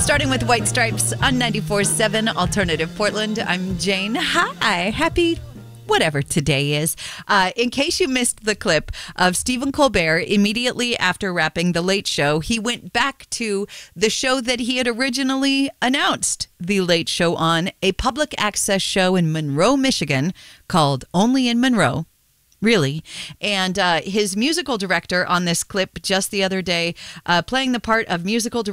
Starting with White Stripes on 94.7 Alternative Portland. I'm Jane. Hi. Happy whatever today is. In case you missed the clip of Stephen Colbert, immediately after wrapping The Late Show, he went back to the show that he had originally announced The Late Show on, a public access show in Monroe, Michigan called Only in Monroe. Really. And his musical director on this clip just the other day, playing the part of musical